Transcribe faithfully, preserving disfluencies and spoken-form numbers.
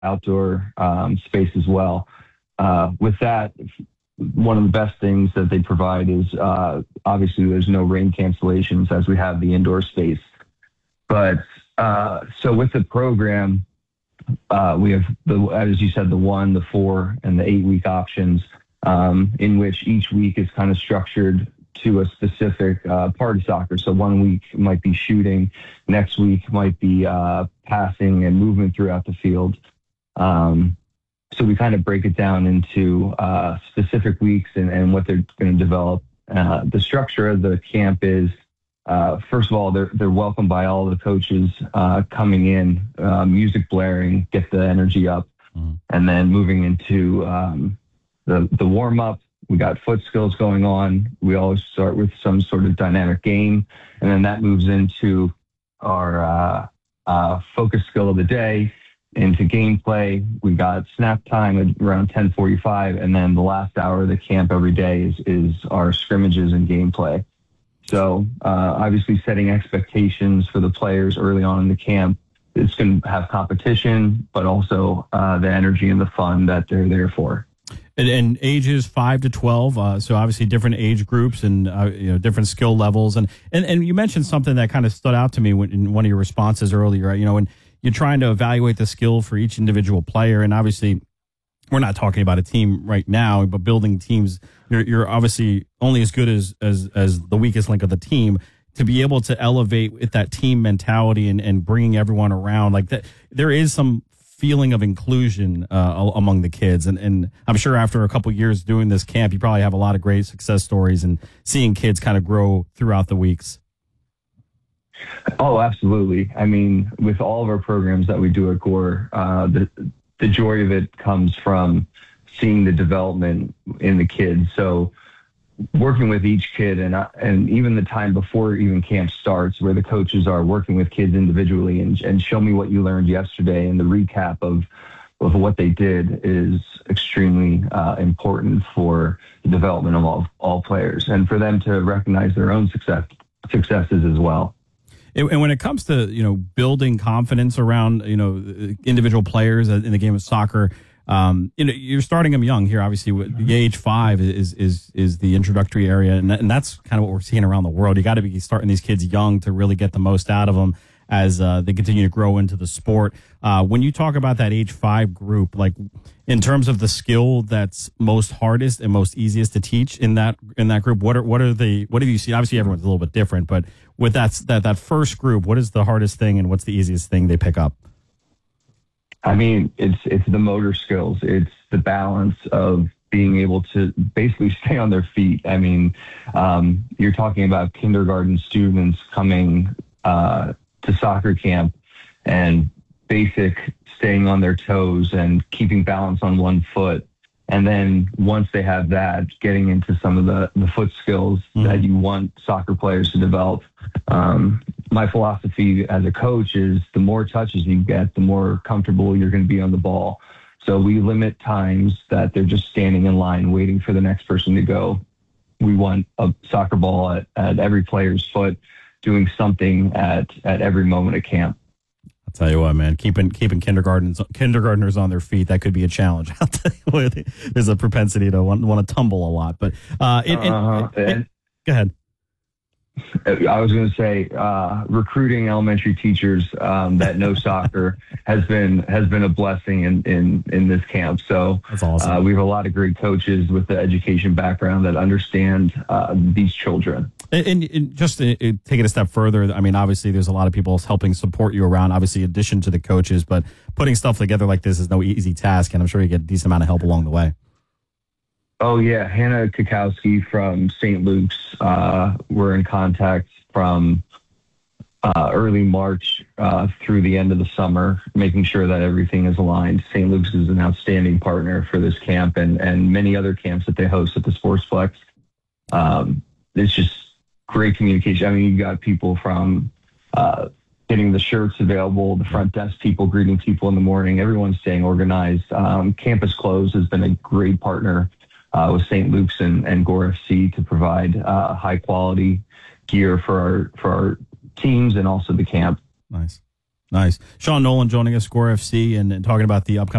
outdoor um, space as well. Uh, with that, one of the best things that they provide is uh, obviously there's no rain cancellations as we have the indoor space. But uh, so with the program, uh, we have the, as you said, the one, the four, and the eight week options, um, in which each week is kind of structured to a specific uh, part of soccer. So one week might be shooting, next week might be uh, passing and movement throughout the field. Um, so we kind of break it down into uh, specific weeks and, and what they're going to develop. Uh, the structure of the camp is, uh, first of all, they're they're welcomed by all the coaches uh, coming in, uh, music blaring, get the energy up, mm-hmm. and then moving into um, the the warm up. We got foot skills going on. We always start with some sort of dynamic game, and then that moves into our uh, uh, focus skill of the day, into gameplay. We got snap time at around ten forty-five, and then the last hour of the camp every day is, is our scrimmages and gameplay. So uh, obviously setting expectations for the players early on in the camp. It's going to have competition, but also uh, the energy and the fun that they're there for. And, and ages five to twelve, uh, so obviously different age groups and uh, you know different skill levels. And, and and you mentioned something that kind of stood out to me when, in one of your responses earlier. You know, when you're trying to evaluate the skill for each individual player, and obviously we're not talking about a team right now, but building teams, you're, you're obviously only as good as, as as the weakest link of the team. To be able to elevate with that team mentality and, and bringing everyone around, like that, there is some feeling of inclusion uh, among the kids. And, and I'm sure after a couple of years doing this camp, you probably have a lot of great success stories and seeing kids kind of grow throughout the weeks. Oh, absolutely. I mean, with all of our programs that we do at Gore, uh, the, the joy of it comes from seeing the development in the kids. So working with each kid and uh, and even the time before even camp starts, where the coaches are working with kids individually and, and show me what you learned yesterday, and the recap of of what they did is extremely uh, important for the development of all, all players, and for them to recognize their own success successes as well. And when it comes to, you know, building confidence around, you know, individual players in the game of soccer, um, you know, you're starting them young here. Obviously, the age five is is is the introductory area, and, that, and that's kind of what we're seeing around the world. You got to be starting these kids young to really get the most out of them as uh, they continue to grow into the sport. Uh, when you talk about that age five group, like in terms of the skill that's most hardest and most easiest to teach in that in that group, what are what are the what have you seen? Obviously, everyone's a little bit different, but with that that that first group, what is the hardest thing and what's the easiest thing they pick up? I mean, it's it's the motor skills. It's the balance of being able to basically stay on their feet. I mean, um, you're talking about kindergarten students coming uh, to soccer camp and basic staying on their toes and keeping balance on one foot. And then once they have that, getting into some of the, the foot skills mm-hmm. that you want soccer players to develop. Um, my philosophy as a coach is the more touches you get, the more comfortable you're going to be on the ball. So we limit times that they're just standing in line waiting for the next person to go. We want a soccer ball at, at every player's foot, doing something at, at every moment of camp. I'll tell you what, man, keeping keeping kindergartens kindergartners on their feet, that could be a challenge. I'll tell you what, there's a propensity to want, want to tumble a lot. But uh, it, uh-huh. it, it, go ahead. I was going to say, uh, recruiting elementary teachers um, that know soccer has been has been a blessing in, in, in this camp. So that's awesome. Uh, we have a lot of great coaches with the education background that understand uh, these children. And, and, and just to, to take it a step further, I mean, obviously there's a lot of people helping support you around, obviously, in addition to the coaches, but putting stuff together like this is no easy task, and I'm sure you get a decent amount of help along the way. Oh, yeah. Hannah Kukowski from Saint Luke's. Uh, we're in contact from uh, early March uh, through the end of the summer, making sure that everything is aligned. Saint Luke's is an outstanding partner for this camp and, and many other camps that they host at the Sportsplex. Um, it's just great communication. I mean, you got people from uh, getting the shirts available, the front desk people greeting people in the morning. Everyone's staying organized. Um, Campus Close has been a great partner Uh, with Saint Luke's and, and Gore F C to provide uh, high quality gear for our for our teams and also the camp. Nice. Nice. Sean Nolan joining us, Score F C, and, and talking about the upcoming